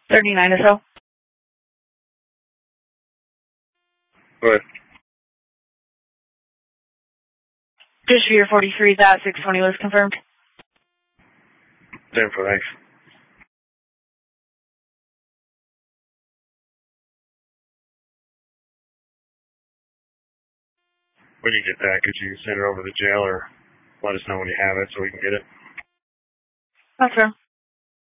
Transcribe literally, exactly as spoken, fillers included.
thirty-nine or so. Go ahead. Just for your forty-three, that six twenty was confirmed. Same for thanks. When you get that, could you send it over to the jail or let us know when you have it so we can get it? That's fair.